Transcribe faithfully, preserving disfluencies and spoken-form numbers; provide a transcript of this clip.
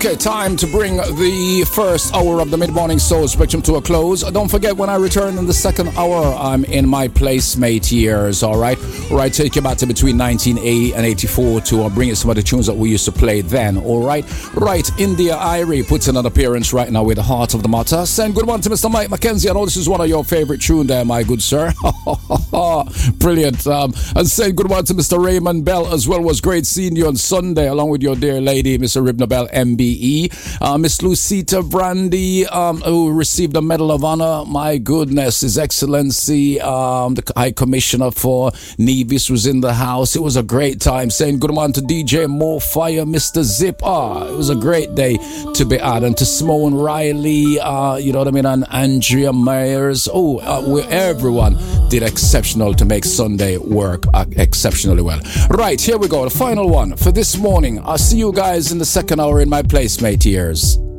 Okay, time to bring the first hour of the mid-morning soul spectrum to a close. Don't forget, when I return in the second hour, I'm in my placemate years, all right? All right, take you back to between nineteen eighty and eighty-four to uh, bring you some of the tunes that we used to play then, all right? Right, India Irie puts in an appearance right now with the heart of the matter. Send good one to Mister Mike McKenzie. I know this is one of your favorite tunes there, my good sir. Brilliant. Um, and send good one to Mister Raymond Bell as well. Was great seeing you on Sunday along with your dear lady, Mister Ribna Bell, M B E. Uh, Miss Lucita Brandy, um, who received the Medal of Honor. My goodness, His Excellency, um, the High Commissioner for Nevis was in the house. It was a great time. Saying good morning to D J More Fire, Mister Zip. Ah, it was a great day to be at. And to Simone Riley, uh, you know what I mean, and Andrea Myers. Oh, uh, we, everyone did exceptional to make Sunday work uh, exceptionally well. Right, here we go. The final one for this morning. I'll see you guys in the second hour in my placemate years.